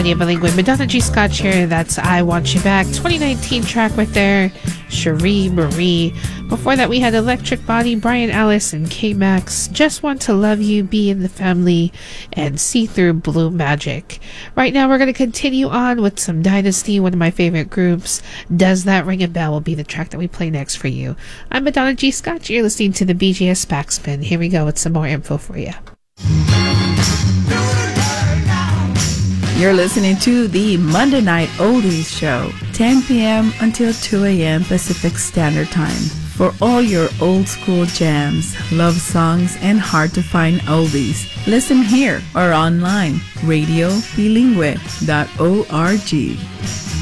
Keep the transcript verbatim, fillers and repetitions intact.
Audio Bilingue. Madonna G. Scott here. That's I Want You Back. twenty nineteen track right there. Cherie Marie. Before that, we had Electric Body, Brian Alice, and K-Max. Just Want to Love You, Be in the Family, and See Through Blue Magic. Right now, we're going to continue on with some Dynasty, one of my favorite groups. Does That Ring a Bell will be the track that we play next for you. I'm Madonna G. Scott. You're listening to the B G S Backspin. Here we go with some more info for you. You're listening to the Monday Night Oldies Show, ten p.m. until two a.m. Pacific Standard Time. For all your old school jams, love songs, and hard to find oldies, listen here or online, radio bilingue dot org.